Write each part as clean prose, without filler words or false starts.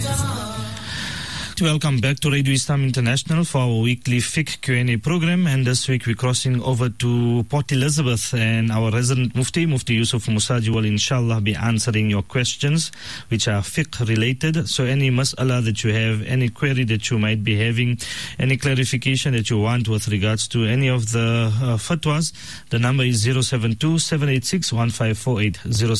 Welcome back to Radio Islam International for our weekly fiqh Q&A program, and this week we're crossing over to Port Elizabeth, and our resident Mufti Yusuf Musaji will inshallah be answering your questions which are fiqh related. So any mas'ala that you have, any query that you might be having, any clarification that you want with regards to any of the fatwas, the number is 072-786-1548,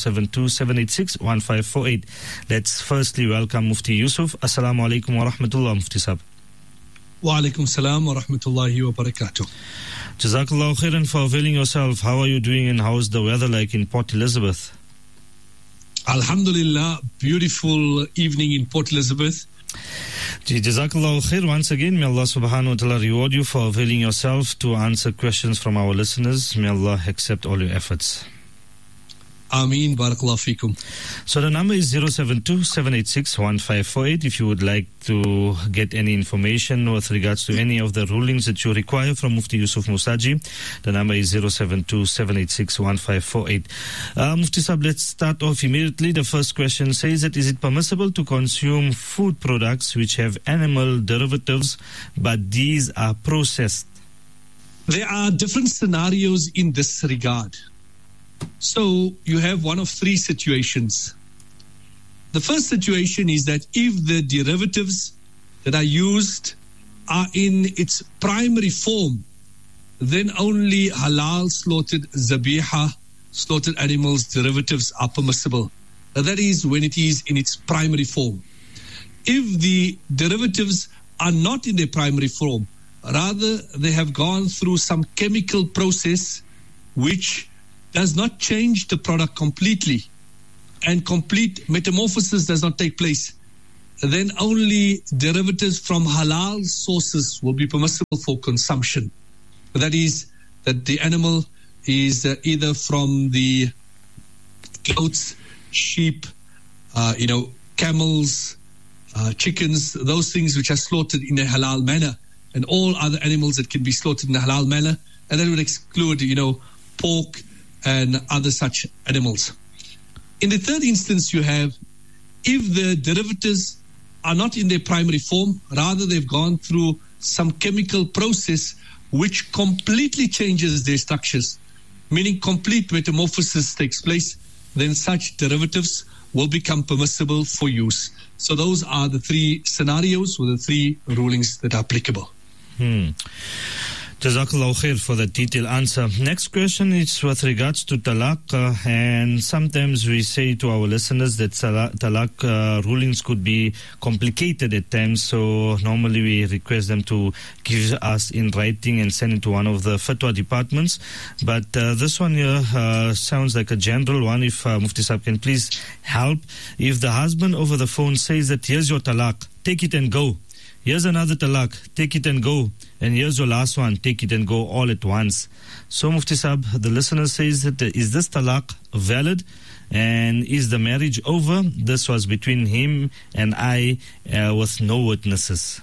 072-786-1548. Let's firstly welcome Mufti Yusuf. Assalamu alaikum wa rahmatullah, Mufti Sahab. Wa alaikum salam wa rahmatullahi wa barakatuh. Jazakallahu khairan for availing yourself. How are you doing and how's the weather like in Port Elizabeth? Alhamdulillah, beautiful evening in Port Elizabeth. Jazakallahu khair once again. May Allah subhanahu wa ta'ala reward you for availing yourself to answer questions from our listeners. May Allah accept all your efforts. Ameen, barakallahu feekum. So the number is 072-786-1548 if you would like to get any information with regards to any of the rulings that you require from Mufti Yusuf Musaji. The number is 072-786-1548. Mufti Sahab, let's start off immediately. The first question says that is it permissible to consume food products which have animal derivatives but these are processed? There are different scenarios in this regard. So you have one of three situations. The first situation is that if the derivatives that are used are in its primary form, then only halal slaughtered zabiha, slaughtered animals derivatives are permissible. Now that is when it is in its primary form. If the derivatives are not in their primary form, rather they have gone through some chemical process which does not change the product completely and complete metamorphosis does not take place, then only derivatives from halal sources will be permissible for consumption. That is, that the animal is either from the goats, sheep, camels, chickens, those things which are slaughtered in a halal manner, and all other animals that can be slaughtered in a halal manner, and that would exclude, pork, and other such animals. In the third instance, you have, if the derivatives are not in their primary form, rather they've gone through some chemical process which completely changes their structures, meaning complete metamorphosis takes place, then such derivatives will become permissible for use. So those are the three scenarios or the three rulings that are applicable. Jazakallahu khair for the detailed answer. Next question is with regards to talaq, and sometimes we say to our listeners that talaq rulings could be complicated at times, so normally we request them to give us in writing and send it to one of the fatwa departments. But this one here sounds like a general one. If Mufti Sahab can please help. If the husband over the phone says that here's your talaq, take it and go. Here's another talaq, take it and go. And here's your last one, take it and go all at once. So Mufti Sahab, the listener says that is this talaq valid? And is the marriage over? This was between him and I with no witnesses.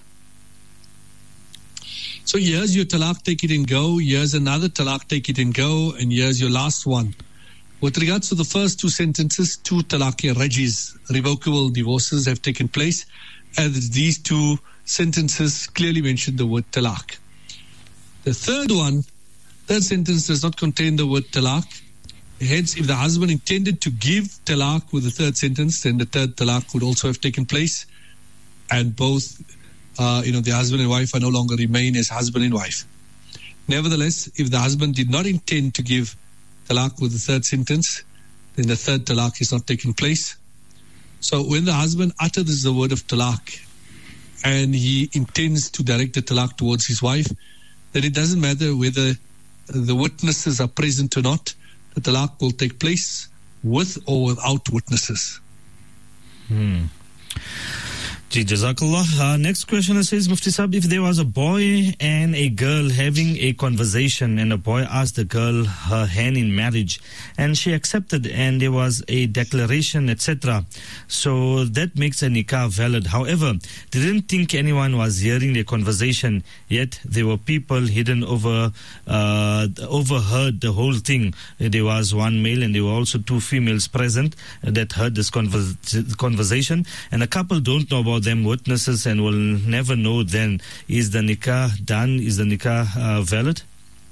So here's your talaq, take it and go. Here's another talaq, take it and go. And here's your last one. With regards to the first two sentences, two talaq rajis, revocable divorces have taken place. And these two sentences clearly mention the word talaq. The third sentence does not contain the word talaq. Hence, if the husband intended to give talaq with the third sentence, then the third talaq would also have taken place. And both, the husband and wife are no longer remain as husband and wife. Nevertheless, if the husband did not intend to give talaq with the third sentence, then the third talaq is not taking place. So when the husband utters the word of talaq and he intends to direct the talaq towards his wife, then it doesn't matter whether the witnesses are present or not, the talaq will take place with or without witnesses. Ji, Jazakallah. Next question says, Mufti Sahib, if there was a boy and a girl having a conversation and a boy asked the girl her hand in marriage and she accepted and there was a declaration, etc. So that makes a nikah valid. However, they didn't think anyone was hearing their conversation, yet there were people hidden overheard the whole thing. There was one male and there were also two females present that heard this conversation, and the couple don't know about them witnesses and will never know then. Is the nikah done? Is the nikah valid?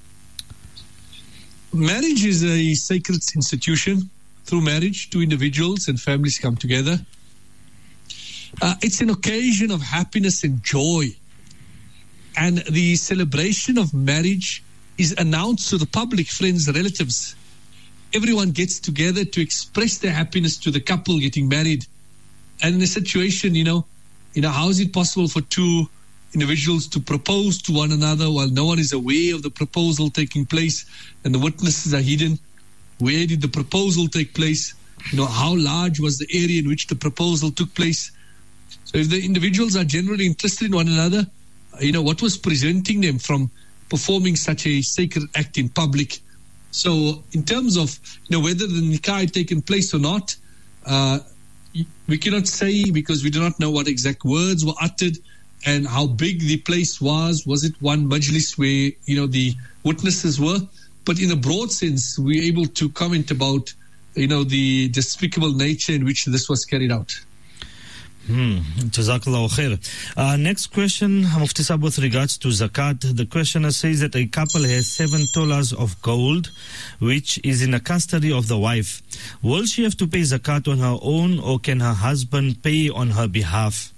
Marriage is a sacred institution. Through marriage, two individuals and families come together. It's an occasion of happiness and joy. And the celebration of marriage is announced to the public, friends, relatives. Everyone gets together to express their happiness to the couple getting married. And in a situation, how is it possible for two individuals to propose to one another while no one is aware of the proposal taking place and the witnesses are hidden? Where did the proposal take place? How large was the area in which the proposal took place? So if the individuals are generally interested in one another, what was preventing them from performing such a sacred act in public? So in terms of whether the nikah had taken place or not, we cannot say, because we do not know what exact words were uttered and how big the place was. Was it one majlis where the witnesses were? But in a broad sense, we're able to comment about the despicable nature in which this was carried out. Jazakallah khair. Next question, Mufti Sahib, with regards to zakat. The questioner says that a couple has 7 tolas of gold, which is in the custody of the wife. Will she have to pay zakat on her own, or can her husband pay on her behalf?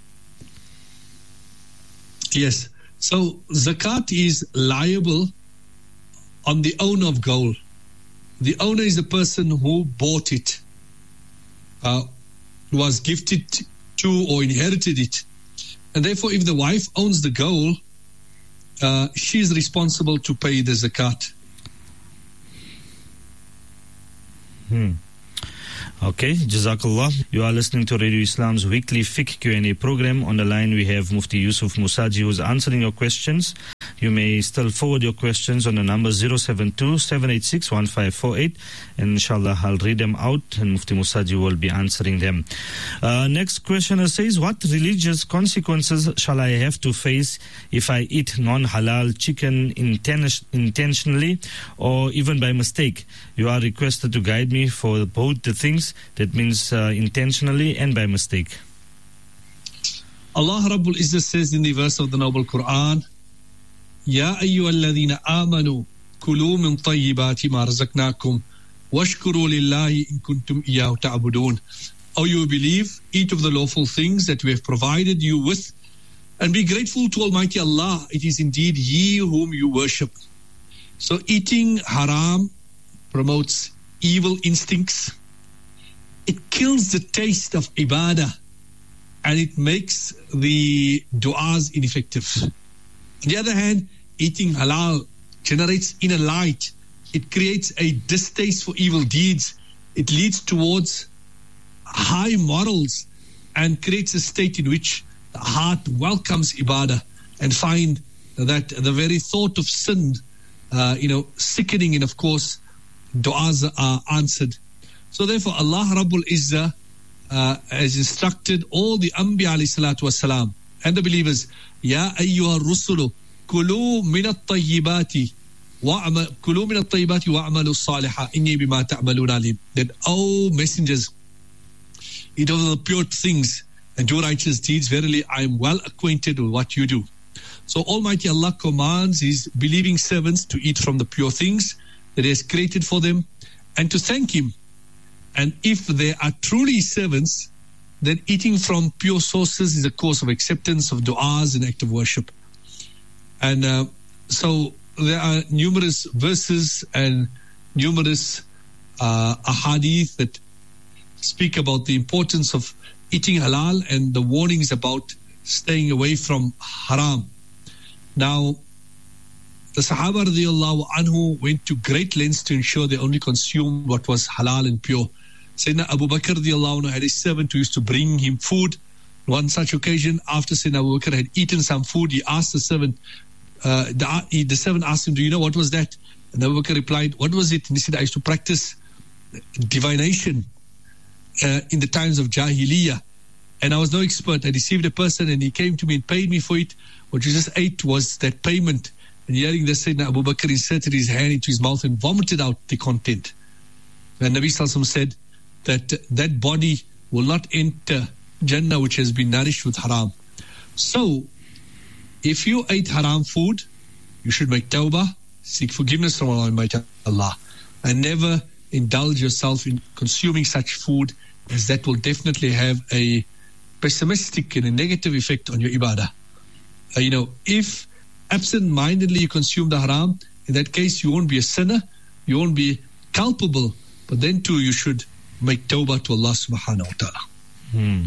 Yes. So zakat is liable on the owner of gold. The owner is the person who bought it, was gifted to or inherited it. And therefore, if the wife owns the gold, she is responsible to pay the zakat. Okay, Jazakallah. You are listening to Radio Islam's weekly fiqh Q&A program. On the line we have Mufti Yusuf Musaji, who is answering your questions. You may still forward your questions on the number 072-786-1548, and inshallah I'll read them out and Mufti Musaji will be answering them. Next questioner says, what religious consequences shall I have to face if I eat non-halal chicken intentionally or even by mistake? You are requested to guide me for both the things. That means intentionally and by mistake. Allah Rabbul Izzah says in the verse of the Noble Quran, Ya ayyuhalladhina amanu kulu min tayyibati ma razaqnakum washkuru lillahi in kuntum iyyahu ta'budun. O you believe, eat of the lawful things that we have provided you with, and be grateful to Almighty Allah. It is indeed He whom you worship. So eating haram promotes evil instincts. It kills the taste of ibadah, and it makes the du'as ineffective. On the other hand, eating halal generates inner light. It creates a distaste for evil deeds. It leads towards high morals and creates a state in which the heart welcomes ibadah and find that the very thought of sin, sickening, and of course, du'as are answered. So therefore, Allah Rabbul Izzah has instructed all the Anbiya alayhi salatu wasalam and the believers, Ya ayyuha rusulu kulu min at-tayyibati wa'amalu salihah inni bima ta'malun alim. That, O messengers, eat of the pure things and do righteous deeds. Verily, I am well acquainted with what you do. So Almighty Allah commands His believing servants to eat from the pure things that He has created for them and to thank Him. And if they are truly servants, then eating from pure sources is a cause of acceptance of du'as and act of worship. And so there are numerous verses and numerous ahadith that speak about the importance of eating halal and the warnings about staying away from haram. Now, the Sahaba radiallahu anhu went to great lengths to ensure they only consumed what was halal and pure. Sayyidina Abu Bakr radiallahu anhu had a servant who used to bring him food One such occasion, after Sayyidina Abu Bakr had eaten some food, he asked the servant, the servant asked him, do you know what was that? And Abu Bakr replied, what was it? And he said, I used to practice divination in the times of Jahiliyyah. And I was no expert. I deceived a person and he came to me and paid me for it. What you just ate was that payment. And hearing this, Sayyidina Abu Bakr inserted his hand into his mouth and vomited out the content. And Nabi Sallallahu Alaihi Wasallam said that that body will not enter Jannah which has been nourished with haram. So, if you ate haram food, you should make tawbah, seek forgiveness from Almighty Allah, and never indulge yourself in consuming such food, as that will definitely have a pessimistic and a negative effect on your ibadah. If absent-mindedly you consume the haram, in that case you won't be a sinner, you won't be culpable, but then too you should make tawbah to Allah subhanahu wa ta'ala.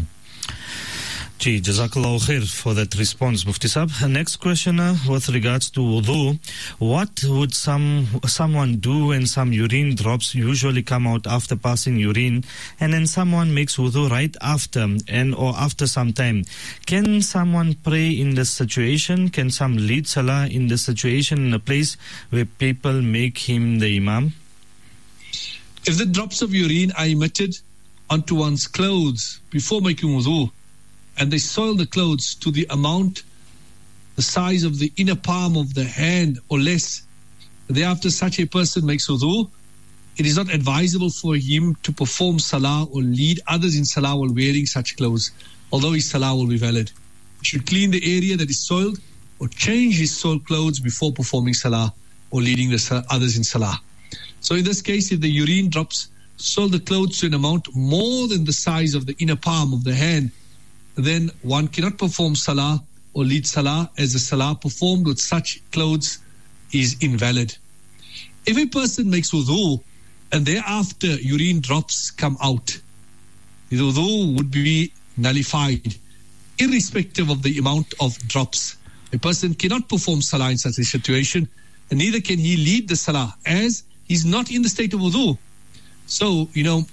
Gee, Jazakallahu khair for that response, Mufti Sahib. Next question with regards to wudu. What would someone do when some urine drops usually come out after passing urine, and then someone makes wudu right after or after some time? Can someone pray in this situation? Can some lead salah in this situation in a place where people make him the imam? If the drops of urine are emitted onto one's clothes before making wudu, and they soil the clothes to the amount, the size of the inner palm of the hand or less, thereafter such a person makes wudu, it is not advisable for him to perform salah or lead others in salah while wearing such clothes, although his salah will be valid. He should clean the area that is soiled or change his soiled clothes before performing salah or leading the others in salah. So in this case, if the urine drops soil the clothes to an amount more than the size of the inner palm of the hand, then one cannot perform salah or lead salah, as the salah performed with such clothes is invalid. If a person makes wudu and thereafter urine drops come out, the wudu would be nullified, irrespective of the amount of drops. A person cannot perform salah in such a situation, and neither can he lead the salah, as he's not in the state of wudu. So,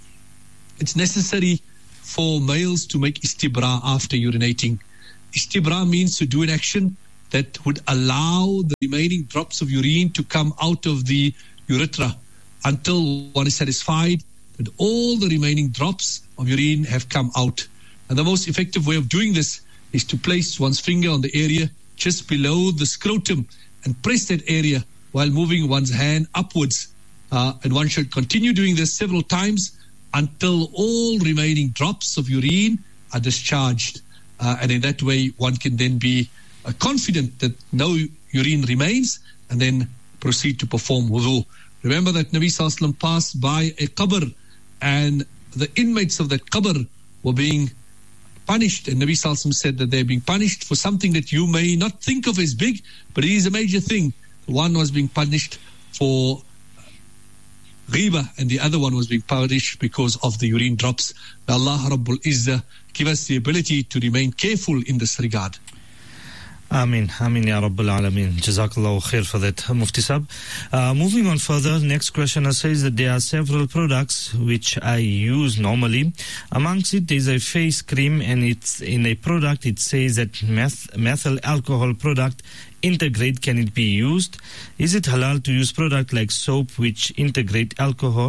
it's necessary for males to make istibra after urinating. Istibra means to do an action that would allow the remaining drops of urine to come out of the urethra until one is satisfied that all the remaining drops of urine have come out. And the most effective way of doing this is to place one's finger on the area just below the scrotum and press that area while moving one's hand upwards. And one should continue doing this several times until all remaining drops of urine are discharged. And in that way, one can then be confident that no urine remains, and then proceed to perform wudu. Remember that Nabi Sallallahu Alaihi Wasallam passed by a qabr, and the inmates of that qabr were being punished. And Nabi Sallallahu Alaihi Wasallam said that they're being punished for something that you may not think of as big, but it is a major thing. One was being punished for ghiba, and the other one was being punished because of the urine drops. May Allah Rabbul Izzah give us the ability to remain careful in this regard. Ameen, Ameen, Ya Rabbul Alameen. Jazakallahu khair for that, Mufti Sahib. Moving on further, next questioner says that there are several products which I use normally. Amongst it is a face cream, and it's in a product it says that methyl alcohol product integrate. Can it be used? Is it halal to use product like soap which integrate alcohol?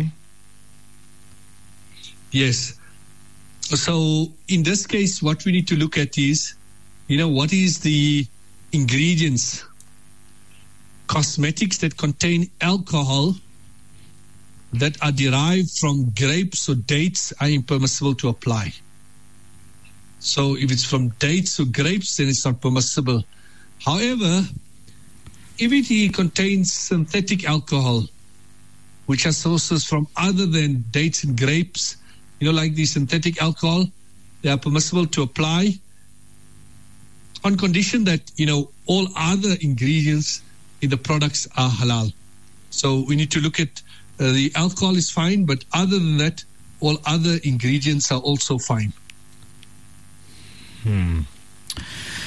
Yes. So in this case, what we need to look at is, what is the ingredients? Cosmetics that contain alcohol that are derived from grapes or dates are impermissible to apply. So if it's from dates or grapes, then it's not permissible. However, if it contains synthetic alcohol, which are sources from other than dates and grapes, like the synthetic alcohol, they are permissible to apply on condition that, all other ingredients in the products are halal. So we need to look at the alcohol is fine, but other than that, all other ingredients are also fine.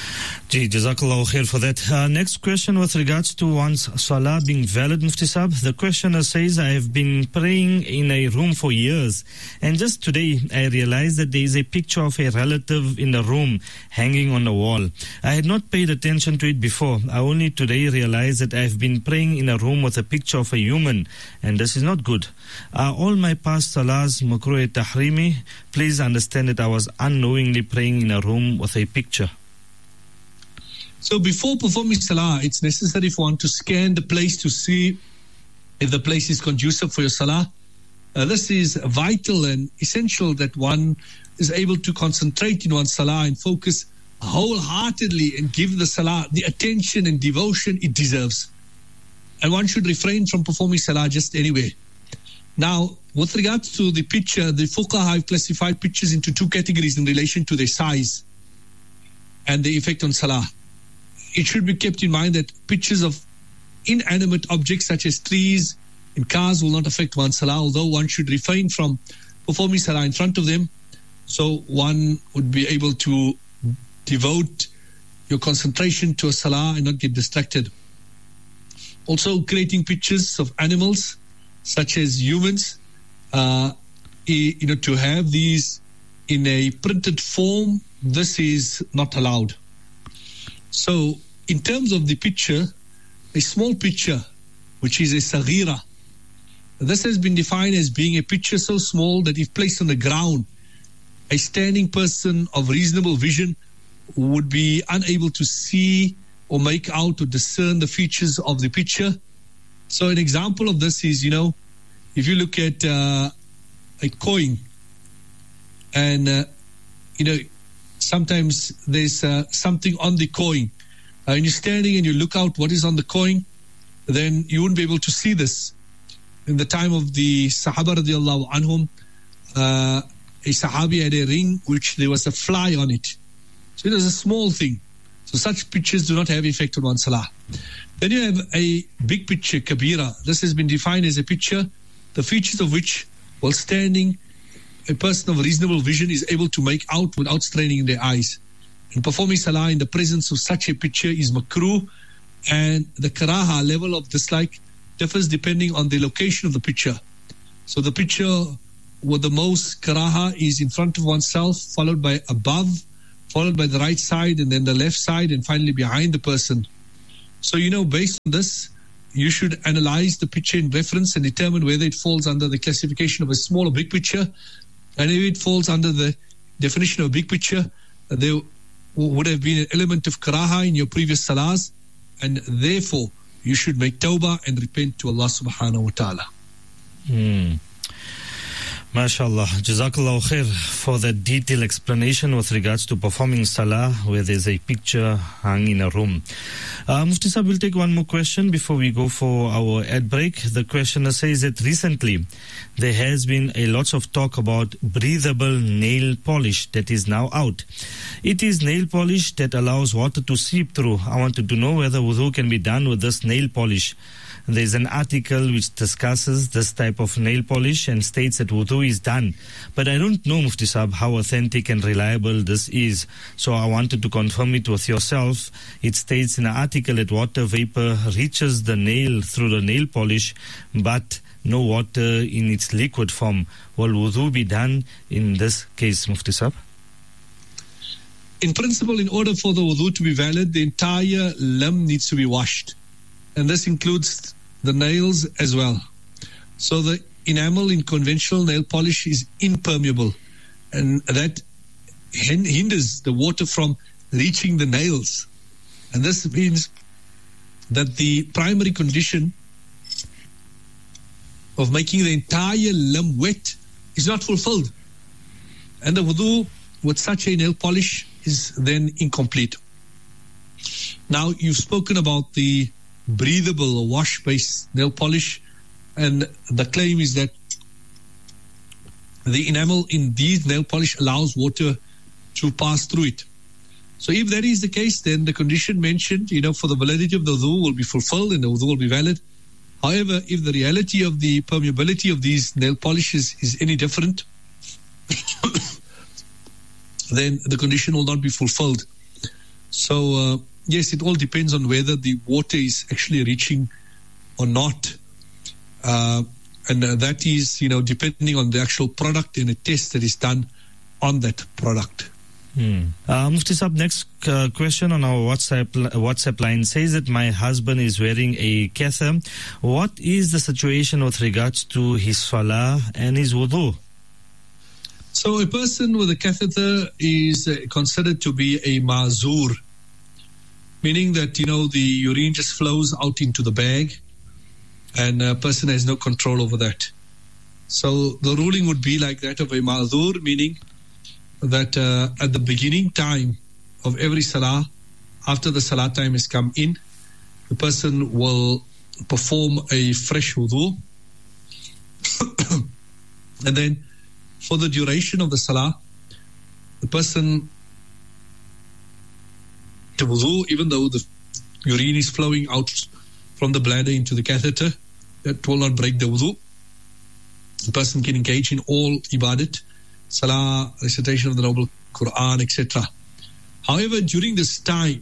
Jazakallah khair for that. Next question with regards to one's salah being valid, Mufti Sahib. The questioner says, I have been praying in a room for years, and just today I realized that there is a picture of a relative in the room hanging on the wall. I had not paid attention to it before. I only today realized that I have been praying in a room with a picture of a human, and this is not good. Are all my past salahs makruh tahrimi? Please understand that I was unknowingly praying in a room with a picture. So before performing salah, it's necessary for one to scan the place to see if the place is conducive for your salah. This is vital and essential that one is able to concentrate in one's salah and focus wholeheartedly and give the salah the attention and devotion it deserves. And one should refrain from performing salah just anyway. Now, with regards to the picture, the fuqaha have classified pictures into two categories in relation to their size and the effect on salah. It should be kept in mind that pictures of inanimate objects such as trees and cars will not affect one's salah, although one should refrain from performing salah in front of them, so one would be able to devote your concentration to a salah and not get distracted. Also, creating pictures of animals such as humans, to have these in a printed form, this is not allowed. So, in terms of the picture, a small picture, which is a saghira, this has been defined as being a picture so small that if placed on the ground, a standing person of reasonable vision would be unable to see or make out or discern the features of the picture. So, an example of this is, if you look at a coin and, sometimes there's something on the coin. And you're standing and you look out what is on the coin, then you wouldn't be able to see this. In the time of the Sahaba radiallahu anhum, a Sahabi had a ring which there was a fly on it. So it was a small thing. So such pictures do not have effect on one's salah. Then you have a big picture, kabira. This has been defined as a picture, the features of which, while standing, a person of reasonable vision is able to make out without straining their eyes. And performing salah in the presence of such a picture is makruh, and the karaha level of dislike differs depending on the location of the picture. So the picture with the most karaha is in front of oneself, followed by above, followed by the right side, and then the left side, and finally behind the person. So, based on this, you should analyze the picture in reference and determine whether it falls under the classification of a small or big picture. And if it falls under the definition of a big picture, there would have been an element of karaha in your previous salahs, and therefore you should make tawbah and repent to Allah subhanahu wa ta'ala. MashaAllah. Jazakallah khair for that detailed explanation with regards to performing salah where there's a picture hung in a room. Mufti Sahib, we'll take one more question before we go for our ad break. The questioner says that recently there has been a lot of talk about breathable nail polish that is now out. It is nail polish that allows water to seep through. I wanted to know whether wudu can be done with this nail polish. There's an article which discusses this type of nail polish and states that wudu is done. But I don't know, Mufti Sahib, how authentic and reliable this is. So I wanted to confirm it with yourself. It states in an article that water vapor reaches the nail through the nail polish, but no water in its liquid form. Will wudu be done in this case, Mufti Sahib? In principle, in order for the wudu to be valid, the entire limb needs to be washed. And this includes the nails as well. So the enamel in conventional nail polish is impermeable, and that hinders the water from reaching the nails. And this means that the primary condition of making the entire limb wet is not fulfilled. And the wudu with such a nail polish is then incomplete. Now, you've spoken about the breathable or wash-based nail polish, and the claim is that the enamel in these nail polish allows water to pass through it. So if that is the case, then the condition mentioned, for the validity of the wudu will be fulfilled and the wudu will be valid. However, if the reality of the permeability of these nail polishes is any different, then the condition will not be fulfilled. So, yes, it all depends on whether the water is actually reaching or not. And that is, depending on the actual product and a test that is done on that product. Mufti Sahib, next question on our WhatsApp line says that my husband is wearing a catheter. What is the situation with regards to his salah and his wudu? So a person with a catheter is considered to be a ma'zur, meaning that, the urine just flows out into the bag and a person has no control over that. So the ruling would be like that of a ma'zur, meaning that at the beginning time of every salah, after the salah time has come in, the person will perform a fresh wudu. And then for the duration of the salah, the person to wudu, even though the urine is flowing out from the bladder into the catheter, that will not break the wudu. The person can engage in all ibadat, salah, recitation of the noble Quran, etc. However, during this time,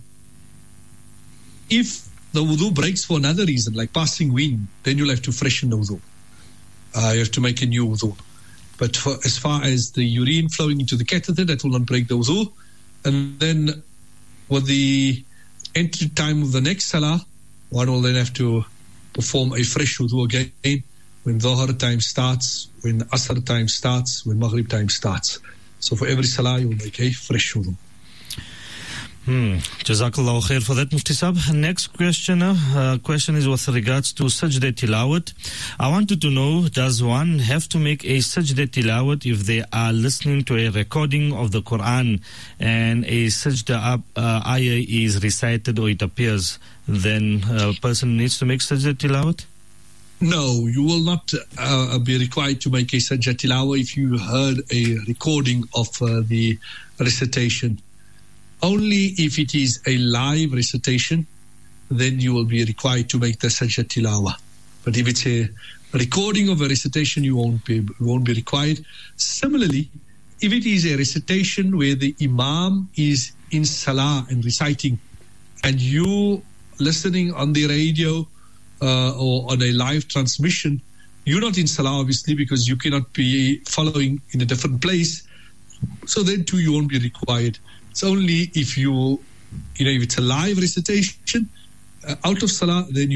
if the wudu breaks for another reason, like passing wind, then you'll have to freshen the wudu. You have to make a new wudu. But as far as the urine flowing into the catheter, that will not break the wudu. And then with the entry time of the next salah, one will then have to perform a fresh wudu again when Dhuhr time starts, when Asr time starts, when Maghrib time starts. So for every salah, you will make a fresh wudu. Jazakallah khair for that, Mufti Sahib. Next question is with regards to sajda tilawat. I wanted to know, does one have to make a sajda tilawat if they are listening to a recording of the Quran and a sajda ayah is recited or it appears, then a person needs to make sajda tilawat? No, you will not be required to make a sajda tilawat if you heard a recording of the recitation. Only if it is a live recitation, then you will be required to make the sajda tilawah. But if it's a recording of a recitation, you won't be required. Similarly, if it is a recitation where the imam is in salah and reciting, and you listening on the radio or on a live transmission, you're not in salah obviously because you cannot be following in a different place. So then too you won't be required. It's only if if it's a live recitation out of salah, then you